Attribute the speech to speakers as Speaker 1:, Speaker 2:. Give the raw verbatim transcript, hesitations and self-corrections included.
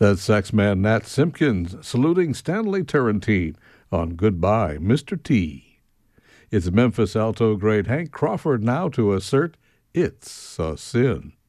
Speaker 1: That's Saxman Nat Simpkins saluting Stanley Turrentine on Goodbye, Mister T. It's Memphis alto great Hank Crawford now to assert it's a sin.